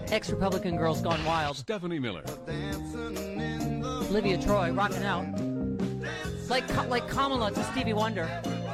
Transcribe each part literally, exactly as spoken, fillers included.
Ex-Republican Girls Gone Wild. Stephanie Miller. Olivia Troy rocking out. Like, like Kamala to Stevie Wonder.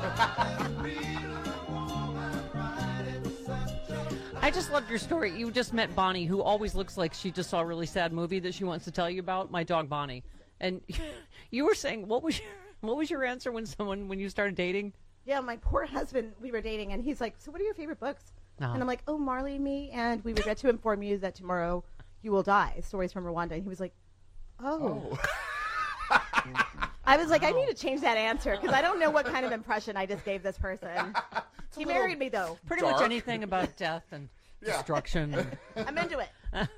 I just loved your story. You just met Bonnie, who always looks like she just saw a really sad movie that she wants to tell you about. My dog Bonnie. And you were saying, what was your, what was your answer when someone when you started dating? Yeah, my poor husband. We were dating, and he's like, "So, what are your favorite books?" Uh-huh. And I'm like, "Oh, Marley and Me, and we regret to inform you that tomorrow you will die." Stories from Rwanda. And he was like, "Oh." oh. I was like, I need to change that answer because I don't know what kind of impression I just gave this person. He married me, though. Pretty dark. much anything about death and Yeah. destruction. And I'm into it.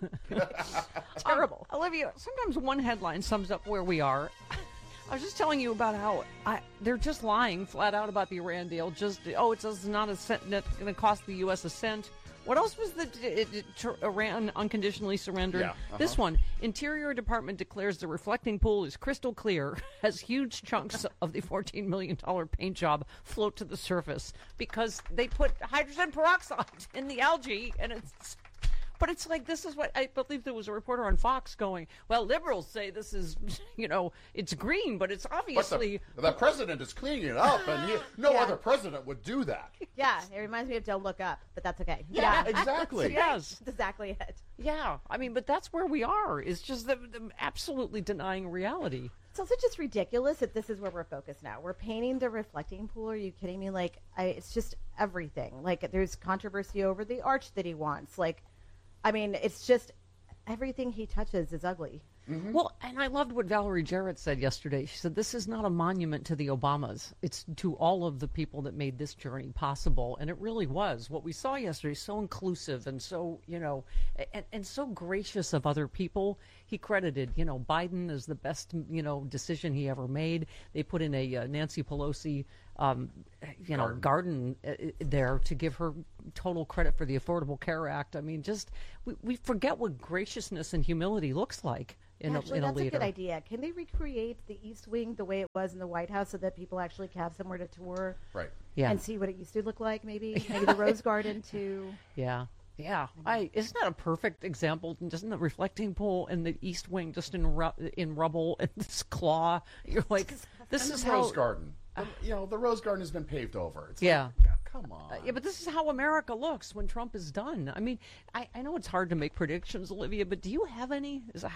Terrible. Um, Olivia, sometimes one headline sums up where we are. I was just telling you about how I, they're just lying flat out about the Iran deal. Just, oh, it's just not a cent, it's going to cost the U S a cent. What else was the it, it, Iran unconditionally surrendered? Yeah, uh-huh. This one, Interior Department declares the reflecting pool is crystal clear as huge chunks of the fourteen million dollars paint job float to the surface because they put hydrogen peroxide in the algae, and it's... But it's like, this is what, I believe there was a reporter on Fox going, well, liberals say this is, you know, it's green, but it's obviously... But the, the president is cleaning it up, and he, no Yeah. other president would do that. Yeah, it reminds me of Don't Look Up, but that's okay. Yeah, exactly. Yes. That's exactly it. Yeah, I mean, but that's where we are. It's just the, the absolutely denying reality. It's also just ridiculous that this is where we're focused now. We're painting the reflecting pool. Are you kidding me? Like, I, it's just everything. Like, there's controversy over the arch that he wants. Like, I mean, it's just everything he touches is ugly. Mm-hmm. Well, and I loved what Valerie Jarrett said yesterday. She said, this is not a monument to the Obamas. It's to all of the people that made this journey possible. And it really was. What we saw yesterday, so inclusive and so, you know, and, and so gracious of other people. He credited, you know, Biden as the best, you know, decision he ever made. They put in a uh, Nancy Pelosi, um, you know, garden, garden uh, there to give her total credit for the Affordable Care Act. I mean, just we, we forget what graciousness and humility looks like. In Actually, a, in that's a, a leader. good idea. Can they recreate the East Wing the way it was in the White House so that people actually have somewhere to tour Right. Yeah. and see what it used to look like, maybe? Maybe the Rose Garden, too. Yeah. Yeah. I, isn't that a perfect example? Doesn't the reflecting pool and the East Wing just in ru- in rubble and this claw? You're like, this And is the how... Rose Garden. The, you know, the Rose Garden has been paved over. It's Yeah. like, come on. Uh, yeah, but this is how America looks when Trump is done. I mean, I, I know it's hard to make predictions, Olivia, but do you have any? Is a,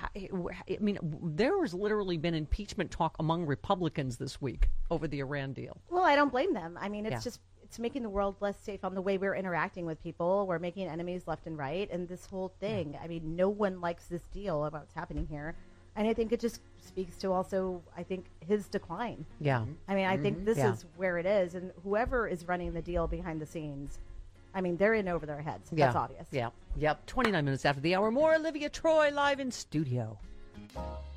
I mean, there has literally been impeachment talk among Republicans this week over the Iran deal. Well, I don't blame them. I mean, it's Yeah. just it's making the world less safe on the way we're interacting with people. We're making enemies left and right. And this whole thing, I mean, no one likes this deal about what's happening here. And I think it just speaks to also, I think, his decline. Yeah. I mean, I think this Yeah. is where it is. And whoever is running the deal behind the scenes, I mean, they're in over their heads. Yeah. That's obvious. Yeah. Yep. twenty-nine minutes after the hour. More Olivia Troy live in studio.